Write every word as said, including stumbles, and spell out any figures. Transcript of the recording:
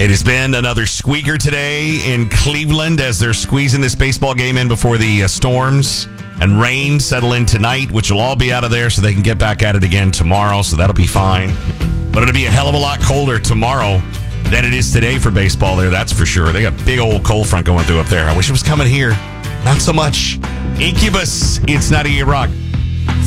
It has been another squeaker today in Cleveland as they're squeezing this baseball game in before the uh, storms and rain settle in tonight, which will all be out of there so they can get back at it again tomorrow, so that'll be fine. But it'll be a hell of a lot colder tomorrow than it is today for baseball there, that's for sure. They got a big old cold front going through up there. I wish it was coming here. Not so much. Incubus, it's not a rock.